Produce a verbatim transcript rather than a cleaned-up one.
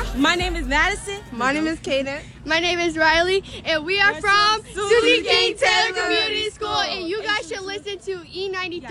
My name is Madison. My name is Kaden. My name is Riley, and we are We're from from Susie Susie King King Taylor Taylor Community School, School. and you guys should listen to E ninety-three.